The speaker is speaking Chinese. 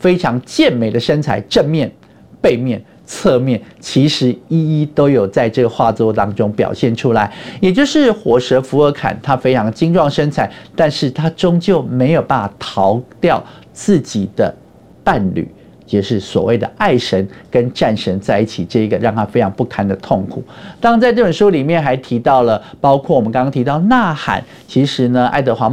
非常健美的身材，正面、背面、侧面，其实一一都有在这个画作当中表现出来。也就是火蛇福尔坎，他非常精壮身材，但是他终究没有办法逃掉自己的伴侣，也是所谓的爱神跟战神在一起，这一个让他非常不堪的痛苦。当然，在这本书里面还提到了，包括我们刚刚提到呐喊，其实呢，爱德华